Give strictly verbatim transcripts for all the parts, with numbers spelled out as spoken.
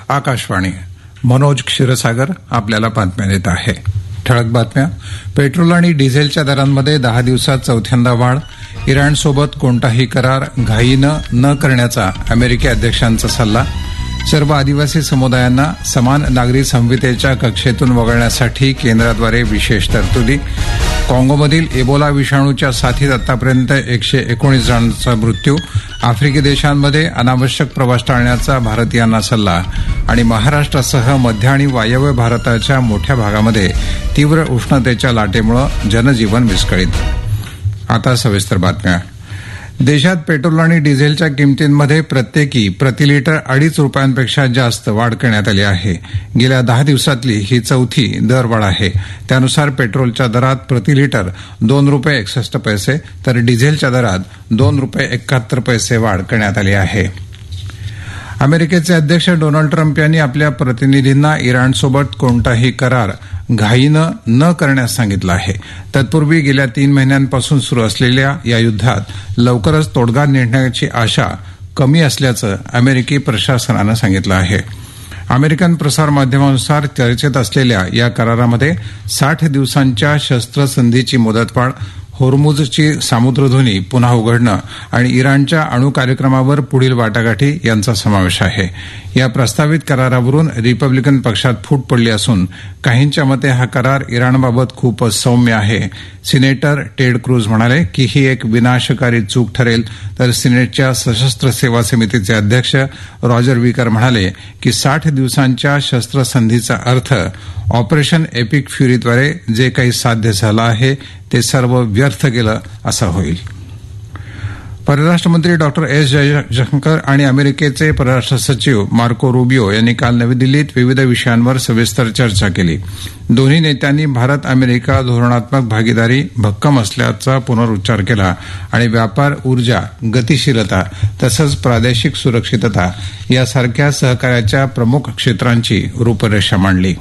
आकाशवाणी. मनोज क्षीरसागर आपल्याला बातम्या देत आहे. ठळक बातम्या. पेट्रोल आणि डिझेलच्या दरांमध्ये दहा दिवसात चौथ्यांदा वाढ. इराणसोबत कोणताही करार घाईनं न करण्याचा अमेरिकी अध्यक्षांचा सल्ला. सर्व आदिवासी समुदायांना समान नागरी संहितेच्या कक्षेतून वगळण्यासाठी केंद्राद्वारे विशेष तरतुदी. काँगोमधील एबोला विषाणूच्या साथीत आतापर्यंत एकशे एकोणीस जणांचा मृत्यू. आफ्रिकी देशांमध्ये अनावश्यक प्रवास टाळण्याचा भारतीयांना सल्ला. आणि महाराष्ट्रासह मध्य आणि वायव्य भारताच्या मोठ्या भागामध्ये तीव्र उष्णतेच्या लाटेमुळे जनजीवन विस्कळीत. आता सविस्तर बातम्या. देशात पेट्रोल आणि डिझेलच्या किमतींमध्ये प्रत्येकी प्रतिलिटर अडीच रुपयांपेक्षा जास्त वाढ करण्यात आली आहे. गेल्या दहा दिवसातली ही चौथी दरवाढ आहे. त्यानुसार पेट्रोलच्या दरात प्रतिलिटर दोन रुपये एकसष्ट पैसे तर डिझेलच्या दरात दोन रुपये एकाहत्तर पैसे वाढ करण्यात आली आहे. अमेरिकेचे अध्यक्ष डोनाल्ड ट्रम्प यांनी आपल्या प्रतिनिधींना इराणसोबत कोणताही करार घाईनं न करण्यास सांगितलं आहे. तत्पूर्वी गेल्या तीन महिन्यांपासून सुरू असलेल्या या युद्धात लवकरच तोडगा निघण्याची आशा कमी असल्याचं अमेरिकी प्रशासनानं सांगितलं आहे. अमेरिकन प्रसारमाध्यमानुसार चर्चेत असलेल्या या करारामध्ये साठ दिवसांच्या शस्त्रसंधीची मुदतवाढ, होर्मुझची सामुद्रधुनी पुन्हा उघडणं आणि इराणच्या अणु कार्यक्रमावर पुढील वाटाघाटी यांचा समावेश आहे. या प्रस्तावित करारावरून रिपब्लिकन पक्षात फूट पडली असून काहींच्या मते हा करार इराणबाबत खूपच सौम्य आहे. सिनेटर टेड क्रूज म्हणाले की ही एक विनाशकारी चूक ठरेल, तर सिनेटच्या सशस्त्र सेवा समितीचे अध्यक्ष रॉजर विकर म्हणाले की साठ दिवसांच्या शस्त्रसंधीचा अर्थ ऑपरेशन एपिक फ्युरीद्वारे जे काही साध्य झालं आहे ते सर्व व्यर्थ गेलं असं होईल. परराष्ट्र मंत्री डॉक्टर एस जयशंकर आणि अमेरिकेचे परराष्ट्र सचिव मार्को रुबियो यांनी काल नवी दिल्लीत विविध विषयांवर सविस्तर चर्चा केली. दोन्ही नेत्यांनी भारत अमेरिका धोरणात्मक भागीदारी भक्कम असल्याचा पुनरुच्चार केला आणि व्यापार, ऊर्जा, गतिशीलता तसंच प्रादेशिक सुरक्षितता यासारख्या सहकार्याच्या प्रमुख क्षेत्रांची रूपरेषा मांडली.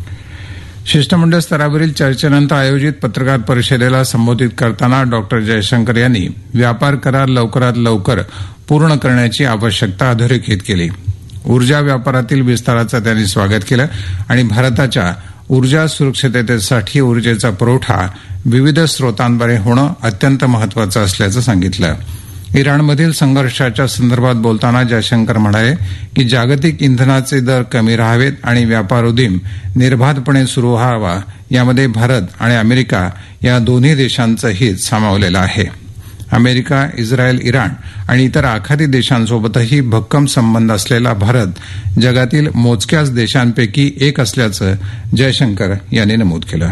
शिष्टमंडळ स्तरावरील चर्चेनंतर आयोजित पत्रकार परिषदेला संबोधित करताना डॉक्टर जयशंकर यांनी व्यापार करार लवकरात लवकर पूर्ण करण्याची आवश्यकता अधोरेखित केली. ऊर्जा व्यापारातील विस्ताराचं त्यांनी स्वागत केलं आणि भारताच्या ऊर्जा सुरक्षिततेसाठी ऊर्जेचा पुरवठा विविध स्रोतांद्वारे होणं अत्यंत महत्वाचं असल्याचं सांगितलं. इराणमधील संघर्षाच्या संदर्भात बोलताना जयशंकर म्हणाले की जागतिक इंधनाचे दर कमी राहावेत आणि व्यापार उदीम निर्बाधपणे सुरू व्हावा यामध्ये भारत आणि अमेरिका या दोन्ही देशांचं हित सामावलेलं आहे. अमेरिका, इस्रायल, इराण आणि इतर आखाती देशांसोबतही भक्कम संबंध असलेला भारत जगातील मोजक्याच देशांपैकी एक असल्याचं जयशंकर यांनी नमूद केलं.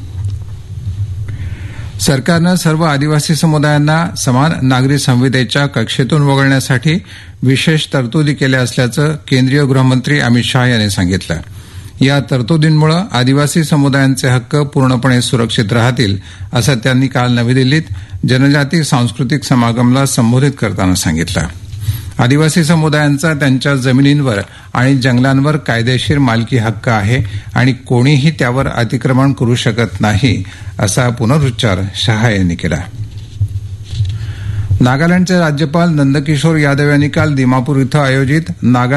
सरकारनं सर्व आदिवासी समुदायांना समान नागरी संहितेच्या कक्षेतून वगळण्यासाठी विशेष तरतुदी केल्या असल्याचं केंद्रीय गृहमंत्री अमित शाह यांनी सांगितलं. या तरतुदींमुळे आदिवासी समुदायांचे हक्क पूर्णपणे सुरक्षित राहतील असं त्यांनी काल नवी दिल्लीत जनजाती सांस्कृतिक समागमला संबोधित करताना सांगितलं. आदिवासी समुदायांचा त्यांच्या जमिनींवर आणि जंगलांवर कायदेशीर मालकी हक्क आहे आणि कोणीही त्यावर अतिक्रमण करू शकत नाही असा पुनरुच्चार शाह यांनी केला. नागालँडचे राज्यपाल नंदकिशोर यादव यांनी काल दिमापूर इथं आयोजित नागा